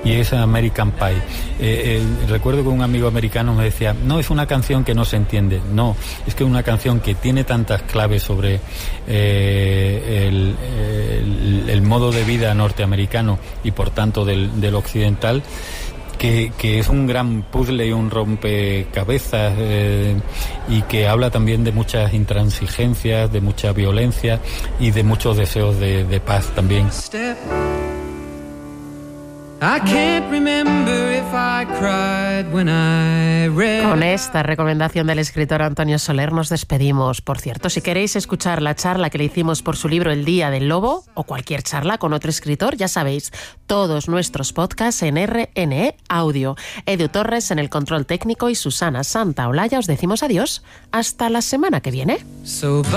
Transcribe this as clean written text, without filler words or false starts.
y es American Pie. Recuerdo que un amigo americano me decía, no, es una canción que no se entiende. No, es que es una canción que tiene tantas claves sobre el modo de vida norteamericano y por tanto del occidental, que es un gran puzzle y un rompecabezas, y que habla también de muchas intransigencias, de mucha violencia y de muchos deseos de paz también. Con esta recomendación del escritor Antonio Soler nos despedimos. Por cierto, si queréis escuchar la charla que le hicimos por su libro El Día del Lobo, o cualquier charla con otro escritor, ya sabéis, todos nuestros podcasts en RNE Audio. Edu Torres en el control técnico y Susana Santaolalla os decimos adiós. Hasta la semana que viene.